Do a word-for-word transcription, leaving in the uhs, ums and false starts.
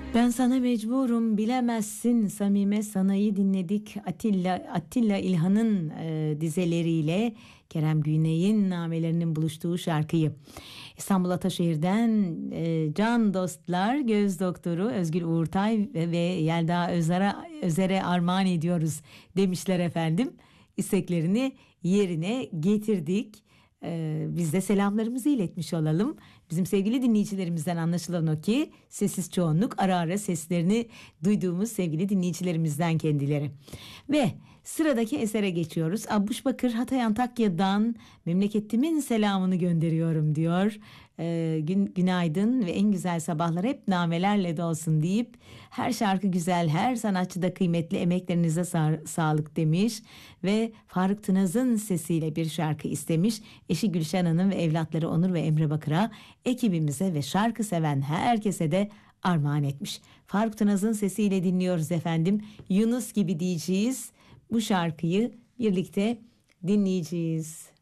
Ben sana mecburum bilemezsin Samime Sana'yı dinledik. Atilla Atilla İlhan'ın e, dizeleriyle Kerem Güney'in namelerinin buluştuğu şarkıyı. İstanbul Ataşehir'den e, can dostlar göz doktoru Özgür Uğurtay ve, ve Yelda Özer'e, Özer'e armağan ediyoruz demişler efendim. İsteklerini yerine getirdik. Ee, biz de selamlarımızı iletmiş olalım. Bizim sevgili dinleyicilerimizden anlaşılan o ki sessiz çoğunluk, ara ara seslerini duyduğumuz sevgili dinleyicilerimizden kendileri. Ve sıradaki esere geçiyoruz. Abbuş Bakır Hatay Antakya'dan memleketimin selamını gönderiyorum diyor. Ee, gün, günaydın ve en güzel sabahlar hep namelerle de olsun deyip her şarkı güzel, her sanatçı da kıymetli, emeklerinize sa- sağlık demiş ve Faruk Tınaz'ın sesiyle bir şarkı istemiş. Eşi Gülşen Hanım ve evlatları Onur ve Emre Bakır'a, ekibimize ve şarkı seven herkese de armağan etmiş. Faruk Tınaz'ın sesiyle dinliyoruz efendim. Yunus gibi diyeceğiz. Bu şarkıyı birlikte dinleyeceğiz.